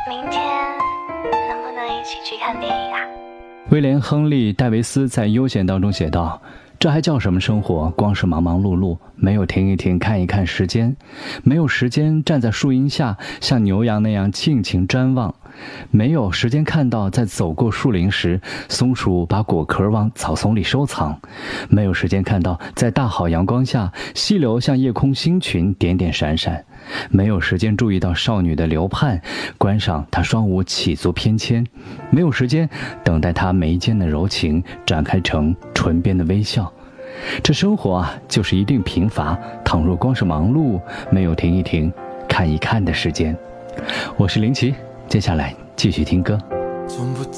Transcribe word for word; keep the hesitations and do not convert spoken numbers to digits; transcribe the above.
明天能不能一起去看电影啊？ 威廉·亨利·戴维斯在《悠闲》当中写道，这还叫什么生活，光是忙忙碌碌，没有停一停看一看时间，没有时间站在树荫下像牛羊那样尽情瞻望，没有时间看到在走过树林时松鼠把果壳往草丛里收藏，没有时间看到在大好阳光下溪流像夜空星群点点闪闪，没有时间注意到少女的流盼，观赏她双舞起足翩跹，没有时间等待她眉间的柔情展开成唇边的微笑。这生活啊，就是一定贫乏，倘若光是忙碌，没有停一停看一看的时间。我是林奇，接下来继续听歌。 从不